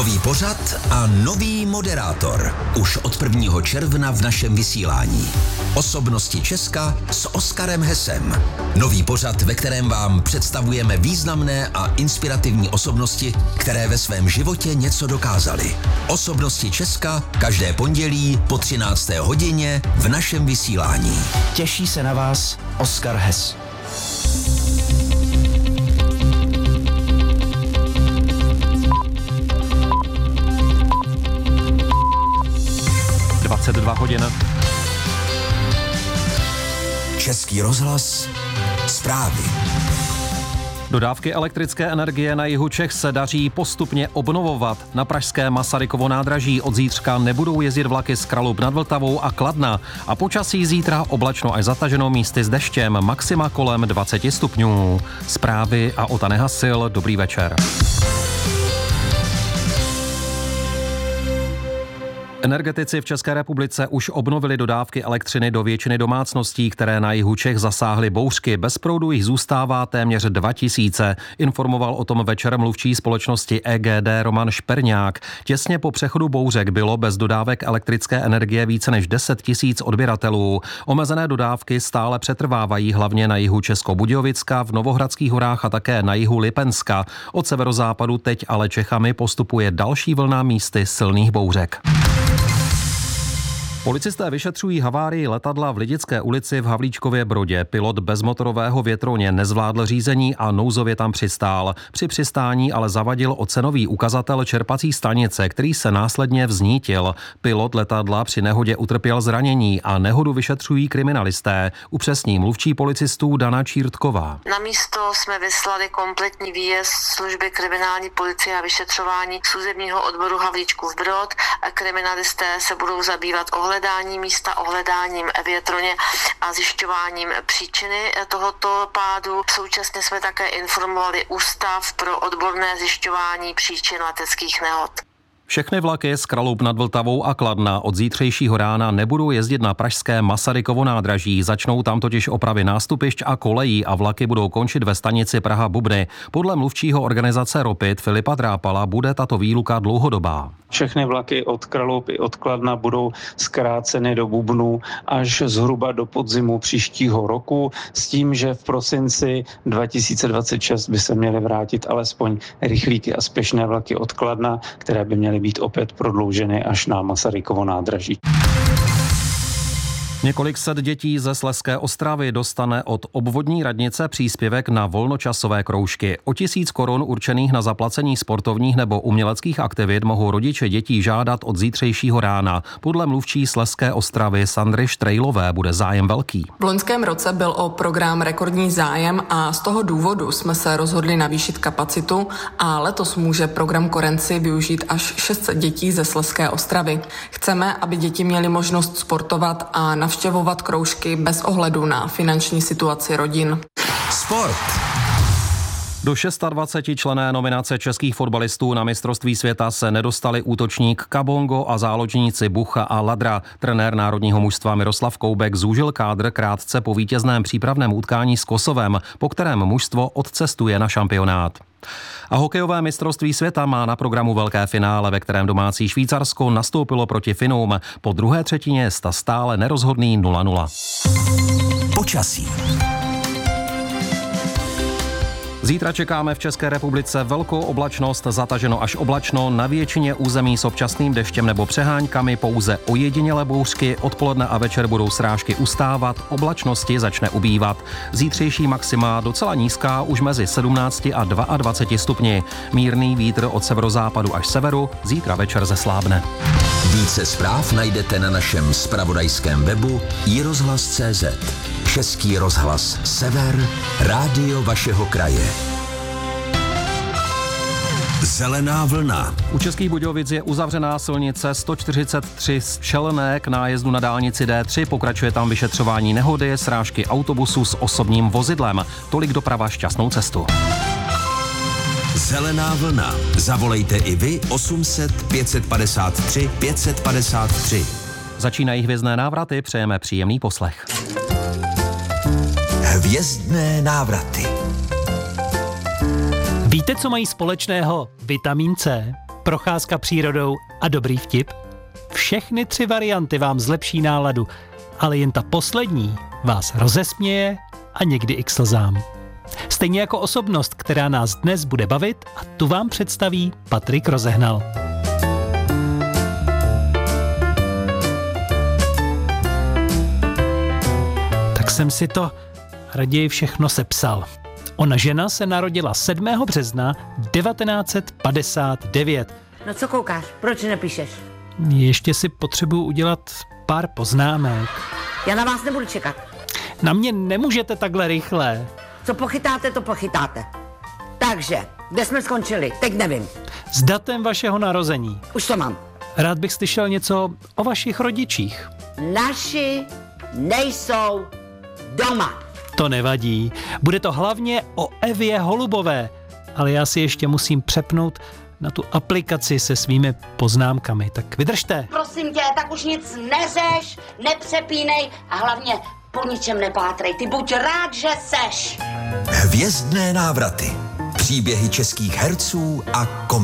Nový pořad a nový moderátor. Už od 1. června v našem vysílání. Osobnosti Česka s Oskarem Hessem. Nový pořad, ve kterém vám představujeme významné a inspirativní osobnosti, které ve svém životě něco dokázaly. Osobnosti Česka každé pondělí po 13. hodině v našem vysílání. Těší se na vás Oskar Hess. hodin. Český rozhlas, zprávy. Dodávky elektrické energie na jihu Čech se daří postupně obnovovat. Na pražské Masarykovo nádraží od zítřka nebudou jezdit vlaky z Kralupy nad Vltavou a Kladna. A počasí zítra oblačno až zataženo, místy s deštěm, maxima kolem 20 stupňů. Zprávy a Ota Nehasil, dobrý večer. Energetici v České republice už obnovili dodávky elektřiny do většiny domácností, které na jihu Čech zasáhly bouřky. Bez proudu jich zůstává téměř 2000. Informoval o tom večer mluvčí společnosti EGD Roman Šperňák. Těsně po přechodu bouřek bylo bez dodávek elektrické energie více než 10 000 odběratelů. Omezené dodávky stále přetrvávají hlavně na jihu Českobudějovicka, v Novohradských horách a také na jihu Lipenska. Od severozápadu teď ale Čechami postupuje další vlna místy silných bouřek. Policisté vyšetřují havárii letadla v Lidické ulici v Havlíčkově Brodě. Pilot bezmotorového větrouně nezvládl řízení a nouzově tam přistál. Při přistání ale zavadil ocenový ukazatel čerpací stanice, který se následně vznítil. Pilot letadla při nehodě utrpěl zranění a nehodu vyšetřují kriminalisté. Upřesní mluvčí policistů Dana Čírtková. Na místo jsme vyslali kompletní výjezd služby kriminální policie a vyšetřování služebního odboru Havlíčkův Brod. Kriminalisté se budou zabývat ohledáním místa, ohledáním větroně a zjišťováním příčiny tohoto pádu. Současně jsme také informovali Ústav pro odborné zjišťování příčin leteckých nehod. Všechny vlaky z Kralupy nad Vltavou a Kladna od zítřejšího rána nebudou jezdit na pražské Masarykovo nádraží. Začnou tam totiž opravy nástupišť a kolejí a vlaky budou končit ve stanici Praha-Bubny. Podle mluvčího organizace Ropit Filipa Drápala bude tato výluka dlouhodobá. Všechny vlaky od Kralupy, od Kladna budou zkráceny do Bubnu až zhruba do podzimu příštího roku, s tím, že v prosinci 2026 by se měly vrátit alespoň rychlíky a spěšné vlaky od Kladna, které by měly být opět prodlouženy až na Masarykovo nádraží. Několik set dětí ze Slezské Ostravy dostane od obvodní radnice příspěvek na volnočasové kroužky. O 1000 korun určených na zaplacení sportovních nebo uměleckých aktivit mohou rodiče dětí žádat od zítřejšího rána. Podle mluvčí Slezské Ostravy Sandry Štrejlové bude zájem velký. V loňském roce byl o program rekordní zájem a z toho důvodu jsme se rozhodli navýšit kapacitu a letos může program Korenci využít až 600 dětí ze Slezské Ostravy. Chceme, aby děti měly možnost sportovat a navštěvovat kroužky bez ohledu na finanční situaci rodin. Sport. Do 26 členné nominace českých fotbalistů na mistrovství světa se nedostali útočník Kabongo a záložníci Bucha a Ladra. Trenér národního mužstva Miroslav Koubek zúžil kádr krátce po vítězném přípravném utkání s Kosovem, po kterém mužstvo odcestuje na šampionát. A hokejové mistrovství světa má na programu velké finále, ve kterém domácí Švýcarsko nastoupilo proti Finům. Po druhé třetině je stále nerozhodný 0-0. Počasí. Zítra čekáme v České republice velkou oblačnost, zataženo až oblačno, na většině území s občasným deštěm nebo přeháňkami, pouze ojedinělé bouřky, odpoledne a večer budou srážky ustávat, oblačnosti začne ubývat. Zítřejší maxima docela nízká, už mezi 17 a 22 stupni. Mírný vítr od severozápadu až severu, zítra večer zeslábne. Více zpráv najdete na našem zpravodajském webu iRozhlas.cz. Český rozhlas Sever, rádio vašeho kraje. Zelená vlna. U Českých Budějovic je uzavřená silnice 143 z Čelné k nájezdu na dálnici D3. Pokračuje tam vyšetřování nehody, srážky autobusu s osobním vozidlem. Tolik doprava, šťastnou cestu. Zelená vlna. Zavolejte i vy 800 553 553. Začínají hvězdné návraty, přejeme příjemný poslech. Hvězdné návraty. Víte, co mají společného vitamin C, procházka přírodou a dobrý vtip? Všechny 3 varianty vám zlepší náladu, ale jen ta poslední vás rozesměje a někdy i k slzám. Stejně jako osobnost, která nás dnes bude bavit, a tu vám představí Patrik Rozehnal. Tak jsem si to raději všechno sepsal. Ona žena se narodila 7. března 1959. No co koukáš? Proč nepíšeš? Ještě si potřebuju udělat pár poznámek. Já na vás nebudu čekat. Na mě nemůžete takhle rychle. Co pochytáte, to pochytáte. Takže, kde jsme skončili? Teď nevím. S datem vašeho narození. Už to mám. Rád bych slyšel něco o vašich rodičích. Naši nejsou doma. To nevadí. Bude to hlavně o Evě Holubové, ale já si ještě musím přepnout na tu aplikaci se svými poznámkami. Tak vydržte. Prosím tě, tak už nic neřeš, nepřepínej a hlavně po ničem nepátrej. Ty buď rád, že seš. Hvězdné návraty. Příběhy českých herců a komiků.